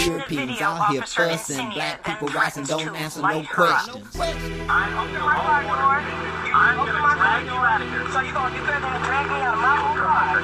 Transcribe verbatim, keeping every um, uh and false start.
Europeans out here fussing, black people rising, don't answer no questions. I'm open my car door. I'm gonna drag you out of here. So you gonna, you gonna drag me out of my own car?